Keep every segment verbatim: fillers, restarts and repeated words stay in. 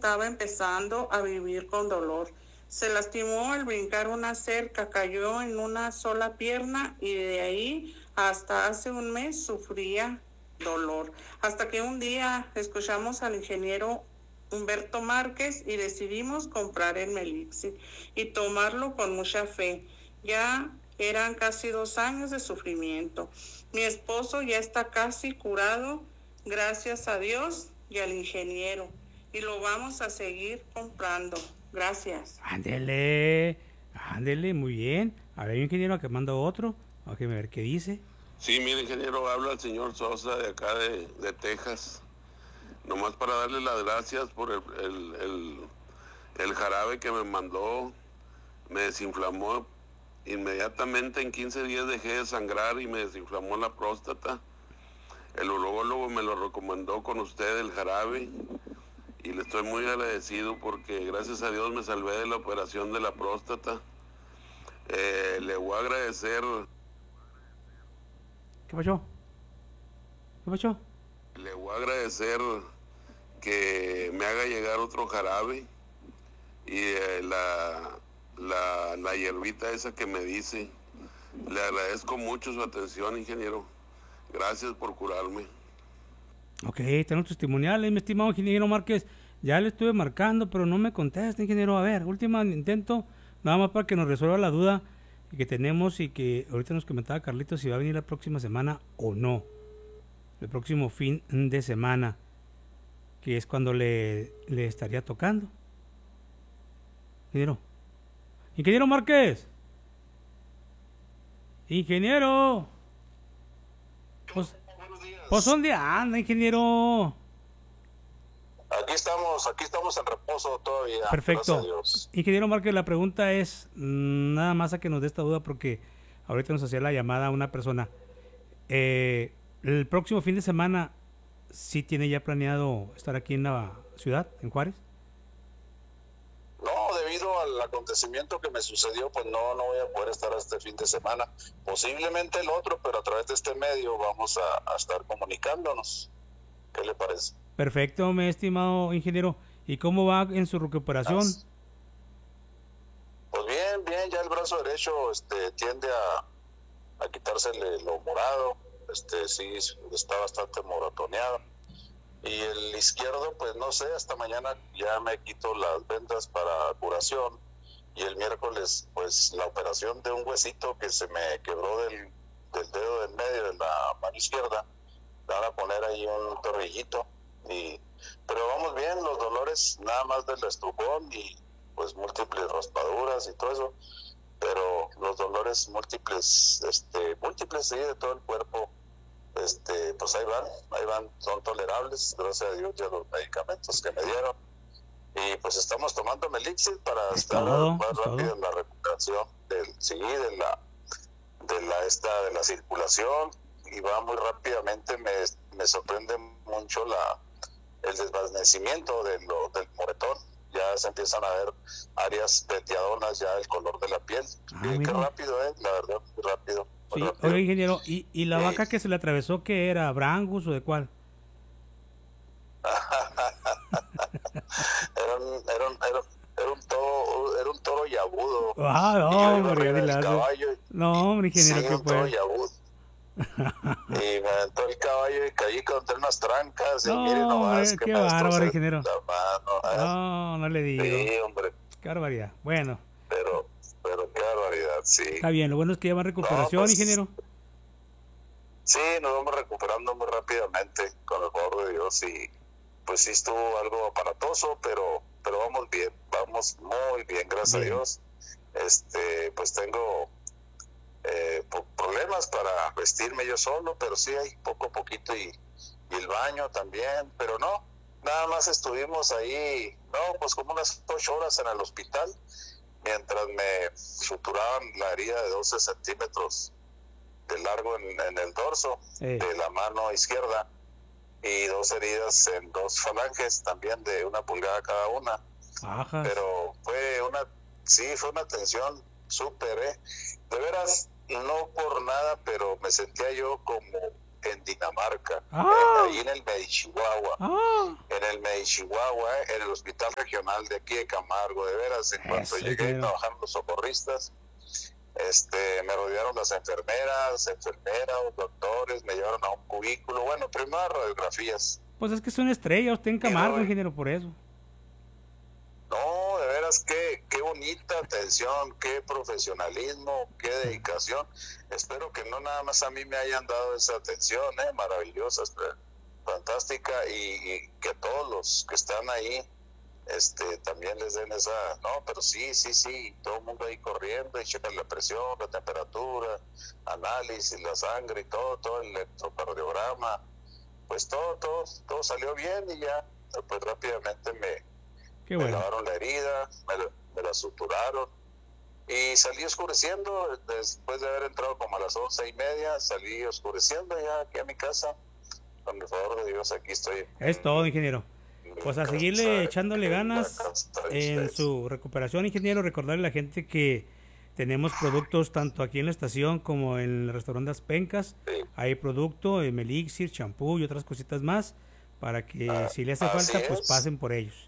estaba empezando a vivir con dolor. Se lastimó al brincar una cerca, cayó en una sola pierna y de ahí hasta hace un mes sufría dolor. Hasta que un día escuchamos al ingeniero Humberto Márquez y decidimos comprar el Melixir y tomarlo con mucha fe. Ya eran casi dos años de sufrimiento. Mi esposo ya está casi curado, gracias a Dios y al ingeniero, y lo vamos a seguir comprando. Gracias. Ándele, ándele, muy bien. A ver, ingeniero, que manda otro. Vamos a ver qué dice. Sí, mire, ingeniero, habla el señor Sosa de acá de, de Texas. Nomás para darle las gracias por el, el, el, el jarabe que me mandó. Me desinflamó inmediatamente, en quince días dejé de sangrar y me desinflamó la próstata. El urologo me lo recomendó con usted, el jarabe, y le estoy muy agradecido porque gracias a Dios me salvé de la operación de la próstata. Eh, le voy a agradecer. ¿Qué pasó? ¿Qué pasó? Le voy a agradecer que me haga llegar otro jarabe y eh, la, la, la hierbita esa que me dice. Le agradezco mucho su atención, ingeniero. Gracias por curarme. Ok, tenemos testimoniales, mi estimado ingeniero Márquez. Ya le estuve marcando, pero no me contesta, ingeniero. A ver, último intento, nada más para que nos resuelva la duda que tenemos y que ahorita nos comentaba Carlitos si va a venir la próxima semana o no. El próximo fin de semana, que es cuando le, le estaría tocando. Ingeniero. Ingeniero Márquez. Ingeniero. Pues, pues ¿dónde anda, ingeniero? Aquí estamos, aquí estamos en reposo todavía. Perfecto. Ingeniero Márquez, la pregunta es nada más a que nos dé esta duda porque ahorita nos hacía la llamada una persona. Eh, el próximo fin de semana, ¿sí tiene ya planeado estar aquí en la ciudad, en Juárez? No, debido al acontecimiento que me sucedió, pues no, no voy a poder estar este fin de semana. Posiblemente el otro, pero a través de este medio vamos a, a estar comunicándonos. ¿Qué le parece? Perfecto, mi estimado ingeniero. ¿Y cómo va en su recuperación? Pues bien, bien, ya el brazo derecho este, tiende a, a quitársele lo morado. Este sí está bastante moratoneado. Y el izquierdo, pues no sé, hasta mañana ya me quito las vendas para curación. Y el miércoles, pues la operación de un huesito que se me quebró del, del dedo del medio de la mano izquierda. Le van a poner ahí un tornillito. Y, pero vamos bien, los dolores nada más del estrujón y pues múltiples raspaduras y todo eso. Pero los dolores múltiples, este, múltiples sí, de todo el cuerpo, este, pues ahí van, ahí van, son tolerables, gracias a Dios, ya los medicamentos que me dieron. Y pues estamos tomando Melixir para es estar todo, más es rápido todo. en la recuperación del, sí, de la, de la esta, de la circulación, y va muy rápidamente. Me, me sorprende mucho la el desvanecimiento de lo, del moretón. Ya se empiezan a ver áreas veteadonas, ya el color de la piel. Ah, qué, mira. qué rápido, eh, la verdad, muy rápido. Muy Sí, rápido. oye, ingeniero, ¿y, y la Sí. vaca que se le atravesó qué era? ¿Brangus o de cuál? era, un, era, un, era, era un toro, era un toro yabudo. Ah, Y yo no, iba hombre, arriba del adilazo. caballo. No, hombre, ingeniero, Sí, ¿qué un toro fue? yabudo. Y me aventó el caballo y caí contra unas trancas. Y No, miren nomás hombre, que qué me bárbaro, destrocé ingeniero. la mano. ¿eh? No, no le digo. Sí, hombre, Qué barbaridad. Bueno, pero, pero qué barbaridad, sí. está bien, lo bueno es que ya va en recuperación, No, pues, ingeniero. Sí, nos vamos recuperando muy rápidamente, con el favor de Dios, y pues sí estuvo algo aparatoso, pero pero vamos bien, vamos muy bien, gracias Bien. a Dios. Este, pues tengo eh, po- problemas para vestirme yo solo, pero sí hay poco a poquito, y, y el baño también, pero no, nada más estuvimos ahí, no, pues como unas ocho horas en el hospital, mientras me suturaban la herida de doce centímetros de largo en, en el dorso Eh. de la mano izquierda, y dos heridas en dos falanges también de una pulgada cada una. Ajas. Pero fue una, sí, fue una atención súper, ¿eh? De veras, no por nada, pero me sentía yo como en Dinamarca, Ah. en, ahí en el Medichihuahua. Ah. En el Medichihuahua, en el hospital regional de aquí de Camargo, de veras, en cuanto Eso, llegué, ingeniero. trabajaron los socorristas, este, me rodearon las enfermeras, enfermeras, doctores, me llevaron a un cubículo, bueno, primero radiografías. Pues es que es una estrella usted en Camargo, no, ingeniero, por eso. No, de veras, qué, qué bonita atención, qué profesionalismo, qué dedicación. Espero que no nada más a mí me hayan dado esa atención, ¿eh? Maravillosa, fantástica, y, y que todos los que están ahí este, también les den esa... No, pero sí, sí, sí, todo el mundo ahí corriendo y checan la presión, la temperatura, análisis, la sangre y todo, todo el electrocardiograma. Pues todo, todo, todo salió bien y ya, pues rápidamente me... Qué Me bueno. lavaron la herida, me la, me la suturaron y salí oscureciendo después de haber entrado como a las once y media, salí oscureciendo ya aquí a mi casa. Con el favor de Dios, aquí estoy. Es todo, ingeniero. Pues a Casa, seguirle echándole en la ganas casa de en ustedes. su recuperación, ingeniero. Recordarle a la gente que tenemos productos tanto aquí en la estación como en el restaurante Las Pencas. Sí. Hay producto, em, elixir, champú y otras cositas más para que Ah, si le hace así falta, pues es. pasen por ellos.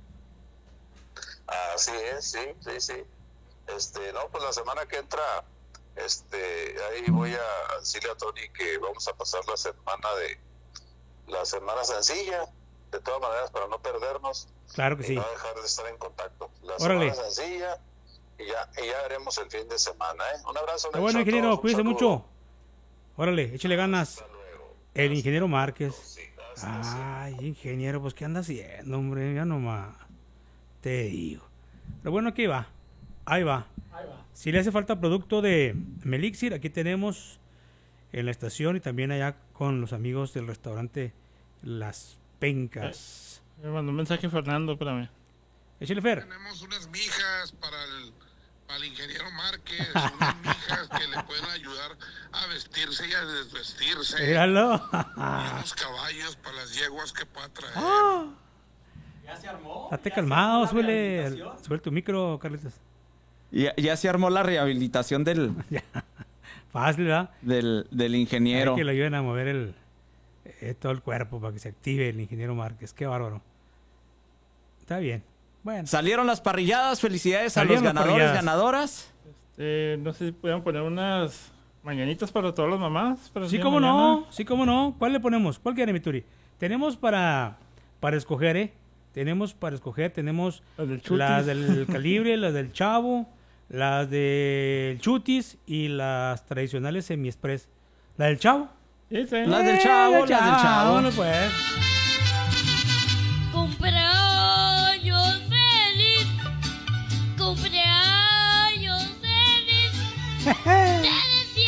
Así es, sí, sí, sí. Este, no, pues la semana que entra, este, ahí voy a decirle a Tony que vamos a pasar la semana de, la semana sencilla, de todas maneras, para no perdernos. Claro que Y sí. no dejar de estar en contacto. La Órale. semana sencilla y ya, y ya haremos el fin de semana, ¿eh? Un abrazo. Está bueno, a ingeniero, todos, un cuídese saludo. mucho. Órale, échale ganas. Hasta luego. El ingeniero Márquez. Sí, gracias. Ay, ingeniero, pues ¿qué anda haciendo, hombre? Ya nomás. Te digo. Pero bueno, aquí va. Ahí va. Si le hace falta producto de Melixir, aquí tenemos en la estación y también allá con los amigos del restaurante Las Pencas. Me mandó un mensaje Fernando, espérame. Échale, Fer. Tenemos unas mijas para el, para el ingeniero Márquez, unas mijas que le pueden ayudar a vestirse y a desvestirse. Míralo. Y unos caballos para las yeguas que pueda traer. Ah, ¿Ya se armó? Date ¿Ya calmado, se armó la suele. rehabilitación? Sube tu micro, Carlitos. Ya, ya se armó la rehabilitación del, Fácil, ¿verdad? del, del Hay ingeniero. que lo ayuden a mover el, eh, todo el cuerpo para que se active el ingeniero Márquez. Qué bárbaro. Está bien. Bueno. Salieron las parrilladas, felicidades a Salieron los las ganadores, parrilladas. ganadoras. Eh, no sé si pudieran poner unas mañanitas para todas las mamás. Para el Sí, día de cómo mañana. no, sí, cómo no. ¿Cuál le ponemos? ¿Cuál quiere, mi Turi? Tenemos para, para escoger, ¿eh? Tenemos para escoger, tenemos Las del Chutis. las del Calibre, las del Chavo, las del Chutis y las tradicionales semi-express. ¿La del Chavo? Sí, sí. Las del Chavo, las del Chavo. Vámonos, pues. Cumpleaños feliz, cumpleaños feliz,